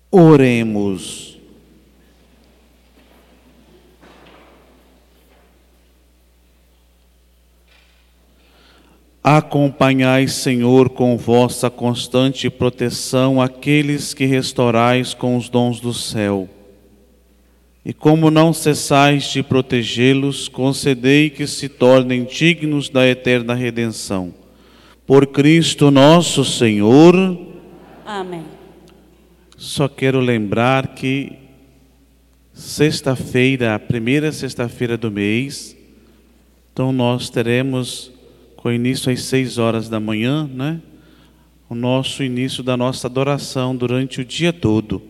Oremos. Acompanhai, Senhor, com vossa constante proteção aqueles que restaurais com os dons do céu. E como não cessais de protegê-los, concedei que se tornem dignos da eterna redenção. Por Cristo nosso Senhor. Amém. Só quero lembrar que sexta-feira, a primeira sexta-feira do mês, então nós teremos, com início às 6 horas da manhã, né, o nosso início da nossa adoração durante o dia todo.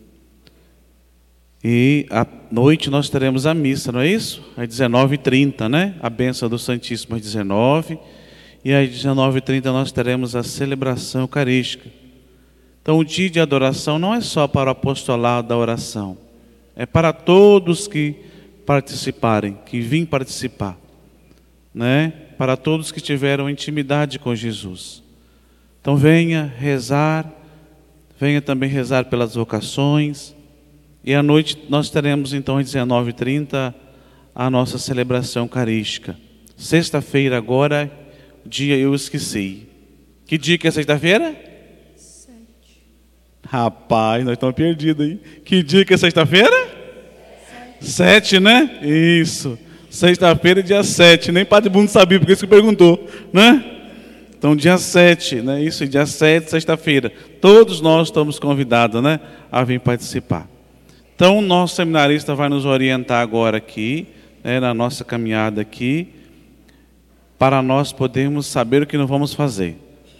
E à noite nós teremos a missa, não é isso? Às 19h30, né? A bênção do Santíssimo às 19h. E às 19h30 nós teremos a celebração eucarística. Então o dia de adoração não é só para o apostolado da oração. É para todos que participarem, que vêm participar, né? Para todos que tiveram intimidade com Jesus. Então venha rezar, venha também rezar pelas vocações. E à noite nós teremos então às 19h30 a nossa celebração eucarística. Sexta-feira agora, dia eu esqueci. Que dia que é sexta-feira? 7. Rapaz, nós estamos perdidos aí. Que dia que é sexta-feira? 7, né? Isso. Sexta-feira, dia 7. Nem Padre Bruno sabia, por isso que perguntou, né? Então, dia 7, né? Isso, dia 7, sexta-feira. Todos nós estamos convidados, né, a vir participar. Então, o nosso seminarista vai nos orientar agora aqui, né, na nossa caminhada aqui, para nós podermos saber o que nós vamos fazer.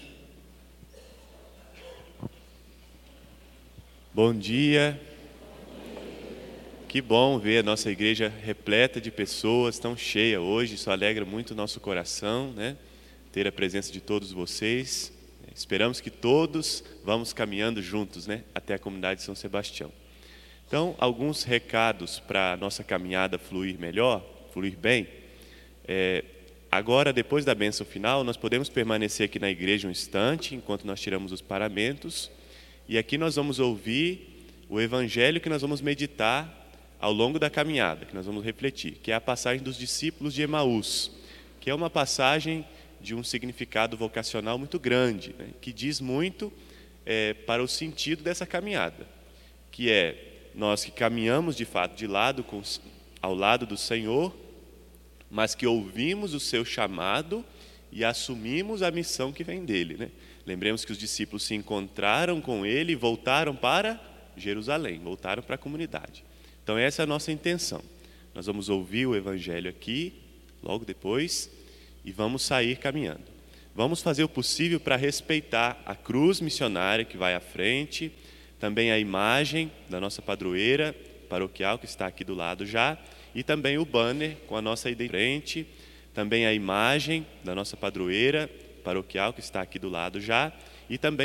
Bom dia. Que bom ver a nossa igreja repleta de pessoas, tão cheia hoje. Isso alegra muito o nosso coração, né? Ter a presença de todos vocês. Esperamos que todos vamos caminhando juntos, né, até a comunidade de São Sebastião. Então, alguns recados para a nossa caminhada fluir melhor, fluir bem. Agora, depois da bênção final, nós podemos permanecer aqui na igreja um instante, enquanto nós tiramos os paramentos. E aqui nós vamos ouvir o evangelho que nós vamos meditar ao longo da caminhada, que nós vamos refletir, que é a passagem dos discípulos de Emaús, que é uma passagem de um significado vocacional muito grande, né, que diz muito para o sentido dessa caminhada, que é nós que caminhamos de fato ao lado do Senhor, mas que ouvimos o seu chamado e assumimos a missão que vem dele, né? Lembremos que os discípulos se encontraram com ele e voltaram para Jerusalém, voltaram para a comunidade. Então essa é a nossa intenção. Nós vamos ouvir o evangelho aqui, logo depois, e vamos sair caminhando. Vamos fazer o possível para respeitar a cruz missionária que vai à frente, também a imagem da nossa padroeira paroquial que está aqui do lado já, e também o banner com a nossa identidade, também a imagem da nossa padroeira paroquial que está aqui do lado já, e também